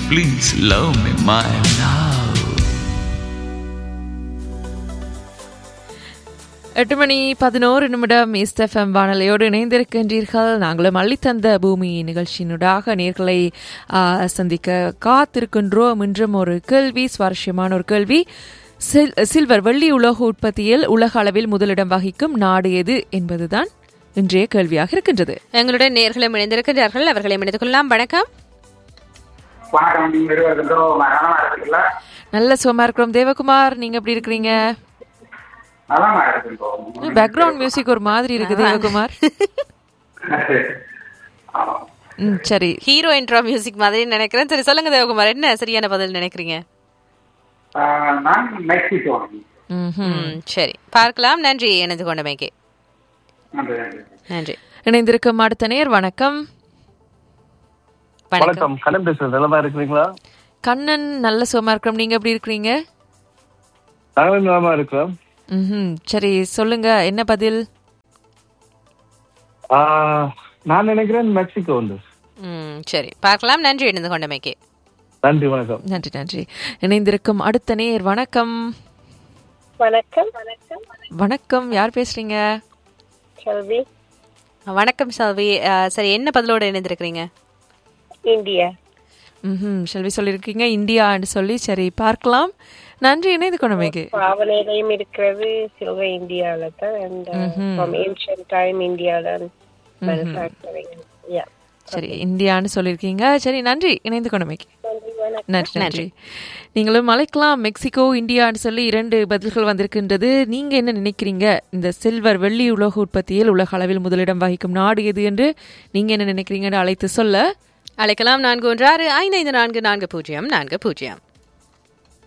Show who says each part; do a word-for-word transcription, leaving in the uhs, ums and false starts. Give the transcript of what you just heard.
Speaker 1: Please love me, my love.
Speaker 2: எட்டு மணி பதினோரு நிமிடம் ஈஸ்ட் எஃப்எம் வானொலியோடு இணைந்திருக்கின்றீர்கள். நாங்களும் அள்ளித்தந்த பூமி நிகழ்ச்சியினூடாக நேர்களை சந்திக்க காத்திருக்கின்றோம். இன்றும் ஒரு கேள்வி, சுவாரஸ்யமான ஒரு கேள்வி. சில்வர் வெள்ளி உலோக உற்பத்தியில் உலக அளவில் முதலிடம் வகிக்கும் நாடு எது என்பதுதான் இன்றைய கேள்வியாக இருக்கின்றது.
Speaker 3: எங்களுடைய நேர்களும் இணைந்திருக்கிறார்கள், அவர்களை இணைத்துக் கொள்ளலாம். வணக்கம்.
Speaker 2: நல்ல சுகமா இருக்கிறோம் தேவகுமார், நீங்க எப்படி இருக்கிறீங்க? பேக்ரவுண்ட் மியூசிக் ஒரு மாதிரி இருக்கு தேவகுமார். சரி,
Speaker 3: ஹீரோ இன்ட்ரோ மியூசிக் மாதிரி நினைக்கிறேன். சரி சொல்லுங்க தேவகுமார், என்ன சரியான பதில் நினைக்கிறீங்க? சரி பார்க்கலாம். நன்றி இணைந்து கொண்டமைக்கு. நன்றி.
Speaker 2: இணைந்திருக்கும் அடுத்த நேர் வணக்கம்.
Speaker 4: வணக்கம், கண்ணன் பேசுறேன். நல்லதா இருக்கிறீங்களா?
Speaker 2: கண்ணன் நல்ல சுகமா இருக்கிறோம், நீங்க எப்படி இருக்கிறீங்க?
Speaker 4: நாங்களும் நலமா இருக்கிறோம்.
Speaker 2: சரி சொல்லுங்க, என்ன பதில்?
Speaker 4: நான் நினைக்கிறேன் மெக்சிகோ வந்து.
Speaker 3: சரி பார்க்கலாம். நன்றி இணைந்து கொண்டமைக்கு.
Speaker 4: நன்றி, வணக்கம்.
Speaker 2: நன்றி நன்றி. இணைந்திருக்கும் அடுத்த நேர் வணக்கம்.
Speaker 5: வணக்கம்.
Speaker 2: வணக்கம், யார் பேசுறீங்க?
Speaker 5: செல்வி.
Speaker 3: வணக்கம் செல்வி. சரி, என்ன பதிலோட இணைந்திருக்கிறீங்க?
Speaker 5: இந்தியா.
Speaker 2: ம் செல்வி சொல்லியிருக்கீங்க இந்தியான்னு சொல்லி. சரி பார்க்கலாம். நன்றி இணைந்து கொண்டமைக்கு.
Speaker 5: பாவனையிலையும் இருக்கிறது சில்வர் இந்தியால தான். ஏன்ஷியன்ட் டைம் இந்தியால manufacturing. Yeah.
Speaker 2: சரி, இந்தியான்னு சொல்லியிருக்கீங்க. சரி, நன்றி இணைந்து கொண்டமைக்கு. நன்றி நன்றி. நீங்களும் அழைக்கலாம். மெக்சிகோ, இந்தியான்னு சொல்லி இரண்டு பதில்கள் வந்திருக்கின்றது. நீங்க என்ன நினைக்கிறீங்க? இந்த சில்வர் வெள்ளி உலோக உற்பத்தியில் உலக அளவில் முதலிடம் வகிக்கும் நாடு எது என்று நீங்க என்ன நினைக்கிறீங்கன்னு அழைத்து சொல்ல
Speaker 3: அழைக்கலாம். நான்கு ஒன்று ஆறு ஐந்து ஐந்து நான்கு நான்கு பூஜ்ஜியம் நான்கு பூஜ்ஜியம்.